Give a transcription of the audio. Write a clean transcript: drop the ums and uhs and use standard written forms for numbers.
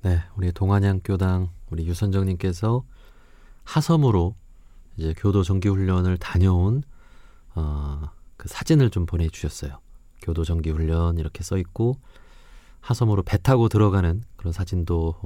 네, 우리 동안양교당 우리 유선정님께서 하섬으로 이제 교도 정기훈련을 다녀온 그 사진을 좀 보내주셨어요. 교도 정기훈련 이렇게 써 있고 하섬으로 배 타고 들어가는 그런 사진도